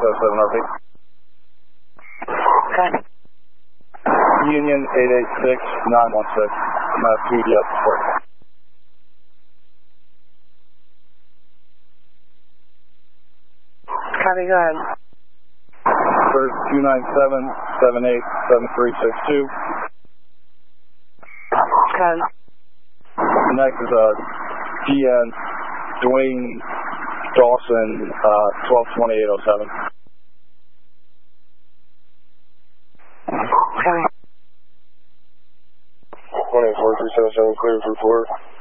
607 RP. Okay. Union 886-916. Mass 2 jet support. Copy, go ahead. First 297-78-7362. Okay. Next is GN Dwayne Dawson, 122807. Okay. 184-377, clear for report.